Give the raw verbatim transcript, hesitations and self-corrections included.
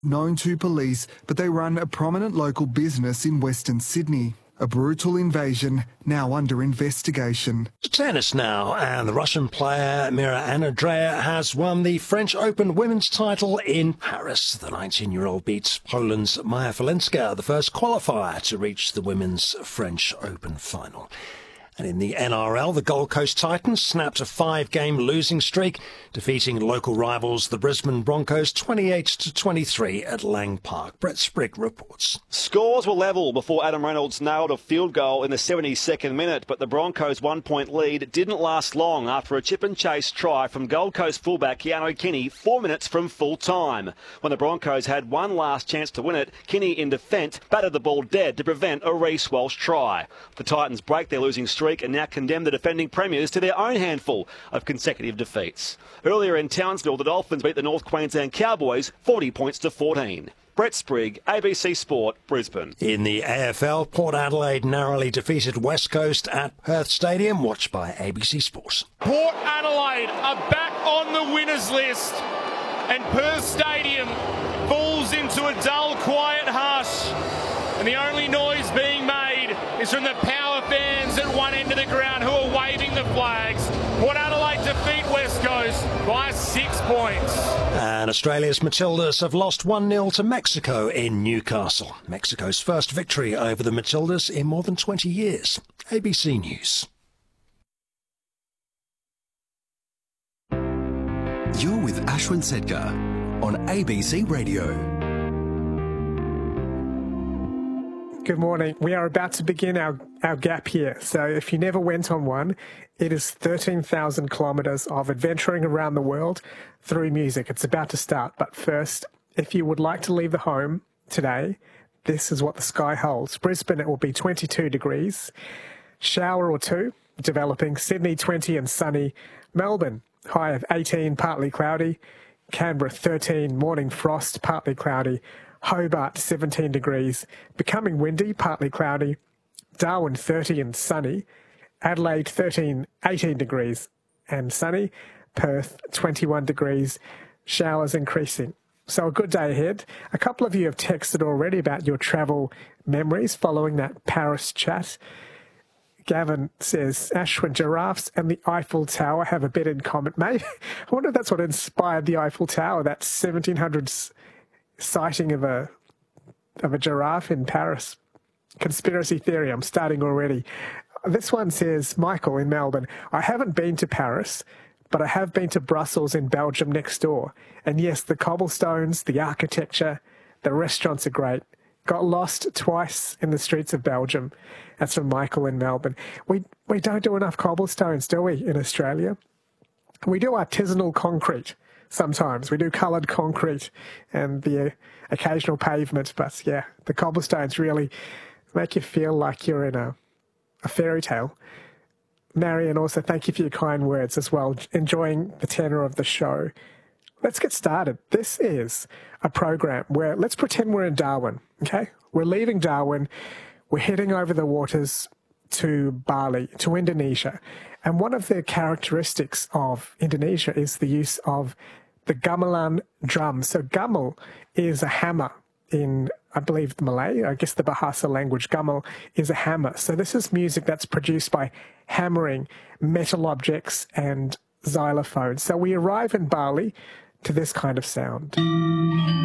Known to police, but they run a prominent local business in Western Sydney. A brutal invasion now under investigation. Tennis now, and the Russian player Mira Andreeva has won the French Open women's title in Paris. The nineteen-year-old beats Poland's Maja Falenska, the first qualifier to reach the women's French Open final. And in the N R L, the Gold Coast Titans snapped a five-game losing streak, defeating local rivals the Brisbane Broncos twenty-eight to twenty-three at Lang Park. Brett Sprigg reports. Scores were level before Adam Reynolds nailed a field goal in the seventy-second minute, but the Broncos' one-point lead didn't last long after a chip and chase try from Gold Coast fullback Keanu Kinney four minutes from full time. When the Broncos had one last chance to win it, Kinney in defence batted the ball dead to prevent a Reece Walsh try. The Titans break their losing streak and now condemn the defending premiers to their own handful of consecutive defeats. Earlier in Townsville, the Dolphins beat the North Queensland Cowboys forty points to fourteen. Brett Sprigg, A B C Sport, Brisbane. In the A F L, Port Adelaide narrowly defeated West Coast at Perth Stadium, watched by A B C Sports. Port Adelaide are back on the winners list, and Perth Stadium falls into a dull, quiet hush, and the only noise being made is from the power fans at one end of the ground who are waving the flags. Port Adelaide defeat West Coast by six points. And Australia's Matildas have lost one nil to Mexico in Newcastle. Mexico's first victory over the Matildas in more than twenty years. A B C News. You're with Ashwin Sedgar on A B C Radio. Good morning. We are about to begin our, our gap year. So if you never went on one, it is thirteen thousand kilometres of adventuring around the world through music. It's about to start. But first, if you would like to leave the home today, this is what the sky holds. Brisbane, it will be twenty-two degrees. Shower or two, developing. Sydney, twenty and sunny. Melbourne, high of eighteen, partly cloudy. Canberra, thirteen, morning frost, partly cloudy. Hobart, seventeen degrees, becoming windy, partly cloudy. Darwin, thirty and sunny. Adelaide, thirteen, eighteen degrees and sunny. Perth, twenty-one degrees, showers increasing. So a good day ahead. A couple of you have texted already about your travel memories following that Paris chat. Gavin says, Ashwin, giraffes and the Eiffel Tower have a bit in common. Mate, I wonder if that's what inspired the Eiffel Tower, that seventeen hundreds sighting of a of a giraffe in Paris. Conspiracy theory, I'm starting already. This one says, Michael in Melbourne, I haven't been to Paris, but I have been to Brussels in Belgium next door. And yes, the cobblestones, the architecture, the restaurants are great. Got lost twice in the streets of Belgium. That's from Michael in Melbourne. We we don't do enough cobblestones, do we, in Australia? We do artisanal concrete. Sometimes we do coloured concrete and the uh, occasional pavement, but yeah, the cobblestones really make you feel like you're in a, a fairy tale. Marion, also thank you for your kind words as well, enjoying the tenor of the show. Let's get started. This is a program where, let's pretend we're in Darwin, okay? We're leaving Darwin, we're heading over the waters to Bali, to Indonesia. And one of the characteristics of Indonesia is the use of the gamelan drum. So gamelan is a hammer in, I believe, Malay, I guess the Bahasa language. Gamelan is a hammer. So this is music that's produced by hammering metal objects and xylophones. So we arrive in Bali to this kind of sound.